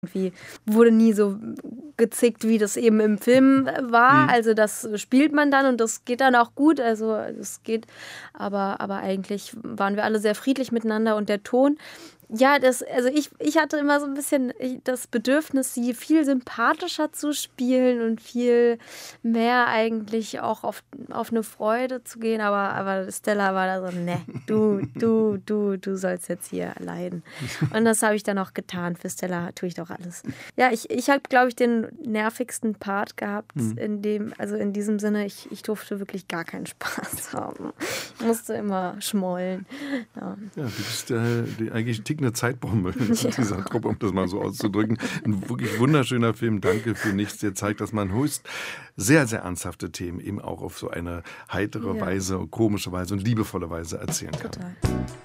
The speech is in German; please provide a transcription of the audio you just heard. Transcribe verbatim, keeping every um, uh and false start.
Irgendwie wurde nie so gezickt, wie das eben im Film war. Mhm. Also das spielt man dann und das geht dann auch gut. Also es geht, aber, aber eigentlich waren wir alle sehr friedlich miteinander und der Ton. Ja, das, also ich, ich hatte immer so ein bisschen das Bedürfnis, sie viel sympathischer zu spielen und viel mehr eigentlich auch auf, auf eine Freude zu gehen. Aber, aber Stella war da so, ne, du, du, du, du sollst jetzt hier leiden. Und das habe ich dann auch getan. Für Stella tue ich doch alles. Ja, ich, ich habe, glaube ich, den nervigsten Part gehabt, Mhm. in dem, also in diesem Sinne, ich, ich durfte wirklich gar keinen Spaß haben. Ich musste immer schmollen. Ja. Ja, du bist äh, die, eigentlich ein Tick eine Zeitbombe in Ja. dieser Truppe, um das mal so auszudrücken. Ein wirklich wunderschöner Film. Danke für nichts. Der zeigt, dass man höchst sehr, sehr ernsthafte Themen eben auch auf so eine heitere Ja. Weise, komische Weise und liebevolle Weise erzählen kann. Total.